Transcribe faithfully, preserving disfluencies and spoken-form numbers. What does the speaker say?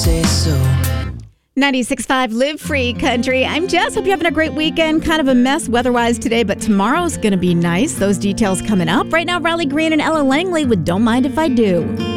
say so. ninety-six point five Live Free Country. I'm Jess. Hope you're having a great weekend. Kind of a mess weather-wise today, but tomorrow's going to be nice. Those details coming up. Right now, Riley Green and Ella Langley with Don't Mind If I Do.